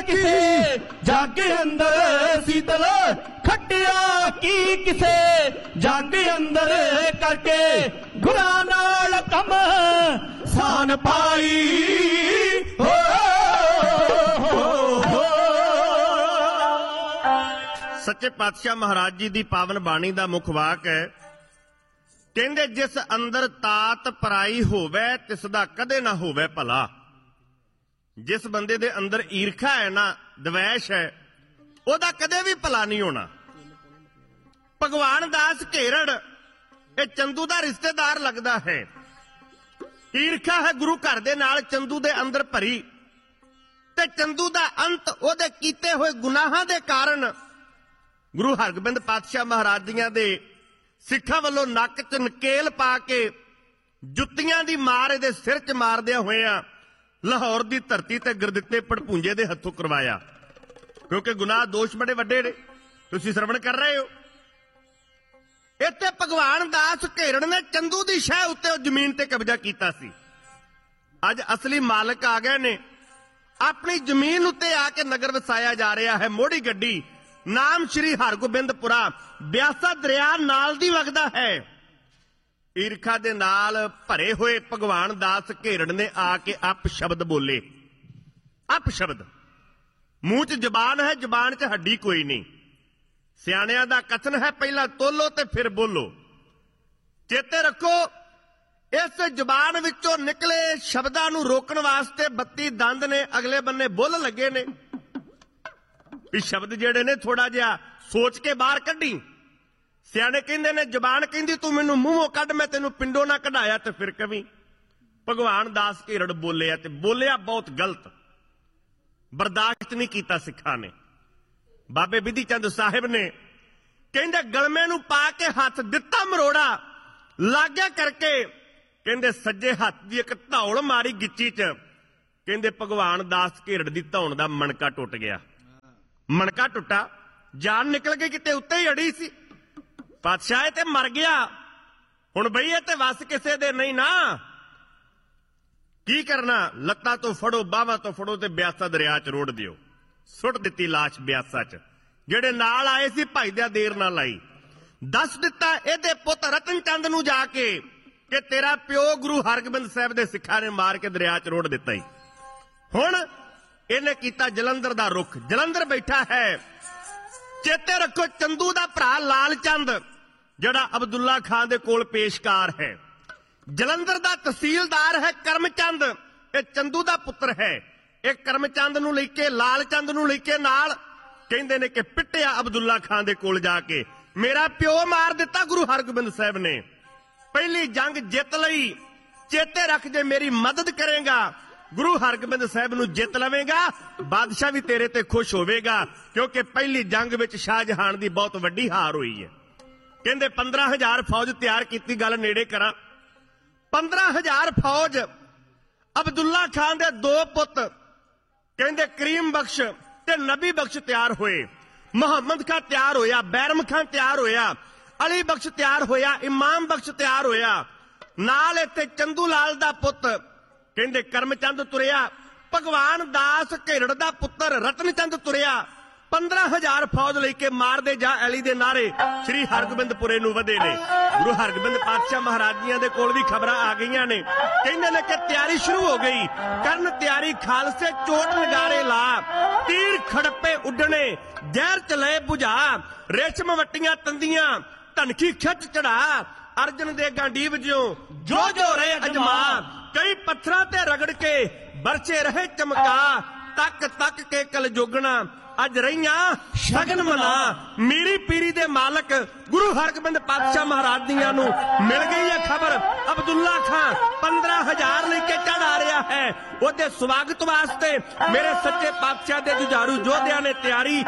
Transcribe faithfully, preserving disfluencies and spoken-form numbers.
किसे जग अंदर शीतल खटिया की किसे जग अंदर करके गुनाह नाल कम सान पाई हो, हो, हो। सच्चे पातशाह महाराज जी दी पावन बाणी दा मुख वाक है, कहंदे जिस अंदर तात पराई होवे तिसदा कदे ना होवे भला। जिस बंदे दे अंदर ईर्खा है ना, द्वेष है, ओदा कदे भी भला नहीं होना। भगवान दास घेरड़ ये चंदू दा रिश्तेदार लगदा है। ईर्खा है गुरु घर दे नाल चंदू दे अंदर भरी, ते चंदू दा अंत ओदे कीते होए गुनाहां दे कारण गुरु हरगोबिंद पातशाह महाराज दियां दे सिखा वालों नक च नकेल पा के जुत्तियां दी मार इहदे सिर च मारदिया होया लाहौर दी धरती ते गुरदित्ते भड़पूंजे दे हत्थों करवाया, क्योंकि गुनाह दोष बड़े वड्डे ने। तुसीं श्रवण कर रहे हो। इत्थे भगवान दास घेरड़ ने चंदू दी शह उत्ते जमीन ते कब्जा कीता सी। अज असली मालक आ गए ने, अपनी जमीन उत्ते आके नगर वसाया जा रहा है। मोड़ी गड्डी नाम श्री हरगोबिंदपुरा ब्यासा दरिया नाल दी वगदा है। ईर्खा दे नाल भरे हुए भगवान दास घेरड़ ने आके अप शब्द बोले। अप शब्द, मूंह च जबान है, जबान च हड्डी कोई नहीं। सियाणियां दा कथन है, पहला तोलो ते फिर बोलो। चेते रखो, इस जबान विचों निकले शब्दां नूं रोकण वास्ते बत्ती दंद ने अगले बन्ने बुल लगे ने। भी शब्द जेड़े ने थोड़ा जिहा सोच के बाहर कड्डी। सियाणे कहंदे ने जबान कहंदी तू मैनूं मूंहों कढ, मैं तैनूं पिंडों ना कढाया ते फिर कवी। भगवान दास घेरड़ बोलिया ते बोलिया बहुत गलत, बर्दाश्त नहीं कीता सिखां ने। बाबे बिधि चंद साहिब ने कहंदे गलमे नूं पा के हथ दिता मरोड़ा, लाग्या करके कहंदे सज्जे हथ दी इक धौल मारी गिच्ची च। कहंदे भगवान दास घेरड़ दी धौण दा मणका टुट गया। मणका टुटा, जान निकल गई, किते उत्ते ही अड़ी सी। पातशाह ते मर गया, हुण बई ते वस किसे दे नहीं ना। की करना, लत्तां तो फड़ो, बाहां तो फड़ो ते ब्यासा दरिया च रोड़ दिओ। सुट दित्ती लाश ब्यासा च। जेड़े नाल आए सी भाई दा देर ना लाई। दस दिता इहदे पुत रतन चंद नूं जाके कि तेरा प्यो गुरु हरगोबिंद साहिब दे सिखां ने मार के दरिया च रोड़ दिता ही। हुण इन्हें कीता जलंधर दा रुख। जलंधर बैठा है, चेते रखो चंदू दा भरा लाल चंद जड़ा अब्दुल्ला खान दे कोल पेशकार है। जलंधर दा तहसीलदार है करमचंद, ये चंदू दा पुत्र है। एक करमचंद नूं लेके लाल चंद नूं लेके नाल कहंदे ने कि पिटिया अब्दुल्ला खान दे कोल जाके, मेरा प्यो मार दिता गुरु हरगोबिंद साहिब ने। पहली जंग जित लई, चेते रख जे मेरी मदद करेगा, गुरु हरगोबिंद साहिब नूं जित लवेगा, बादशाह भी तेरे ते खुश होवेगा, क्योंकि पहली जंग विच शाहजहान दी बहुत वड्डी हार हुई है। कहंदे पंद्रह हजार फौज तैयार कीती, गल नेड़े करा। पंद्रह हजार फौज अब्दुल्ला खान दे दो पुत कहंदे करीम बख्श ते नबी बख्श तैयार होए। मुहम्मद खान तैयार होया, बैरम खान तैयार होया, अली बख्श तैयार होया, इमाम बख्श तैयार होया। नाल इत्थे चंदू लाल दा पुत कहंदे करमचंद तुरिया, भगवान दास घेरड़ दा पुत्र रतन चंद तुरिया। पंद्रह हजार फौज लेके मार दे जा अली दे नारे श्री हरगोबिंदपुरे नूं वधे ने। गुरु हरगोबिंद पातशाह महाराजियां दे कोल भी खबरां आ गईयां ने। कहंदे ने कि तैयारी शुरू हो गई, करन तैयारी खालसे चोट नगारे ला, तीर खड़पे उडने, जहर चले बुझा, रेशम वट्टियां तंदियां, धनखी खिच चढ़ा, अर्जन दे गांडीव ज्यों जो जो रहे अजमा, कई पत्थरां ते रगड़ के बरसे रहे चमका, तक तक के कल जोगना अज रहिया शगन मना। मेरी पीरी दे मालक गुरु हरगोबिंद पातशाह महाराज दियां नूं मिल गई है खबर, अब्दुल्ला खान पंद्रह हजार लेके चढ़ आ रहा है। ओदे स्वागत वास्ते मेरे सच्चे पातशाह दे जुझारू योद्धियां ने तैयारी